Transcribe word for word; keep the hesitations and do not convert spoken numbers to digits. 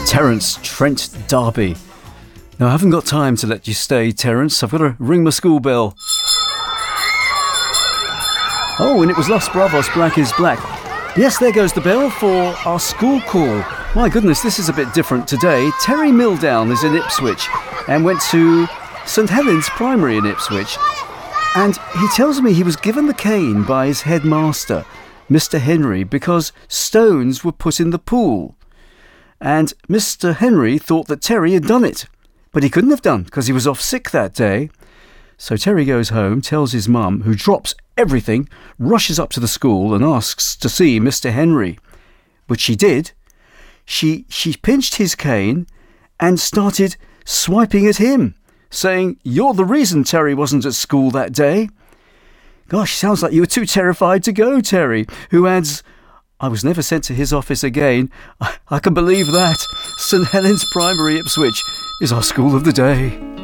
Terence Trent D'Arby. Now, I haven't got time to let you stay, Terence. I've got to ring my school bell. Oh, and it was Los Bravos, Black is Black. Yes, there goes the bell for our school call. My goodness, this is a bit different today. Terry Milldown is in Ipswich and went to St Helens Primary in Ipswich. And he tells me he was given the cane by his headmaster, Mister Henry, because stones were put in the pool. And Mister Henry thought that Terry had done it, but he couldn't have done because he was off sick that day. So Terry goes home, tells his mum, who drops everything, rushes up to the school and asks to see Mister Henry, which she did. She she pinched his cane and started swiping at him, saying, "You're the reason Terry wasn't at school that day." Gosh, sounds like you were too terrified to go, Terry, who adds, "I was never sent to his office again. I, I can believe that. St Helens Primary, Ipswich, is our school of the day."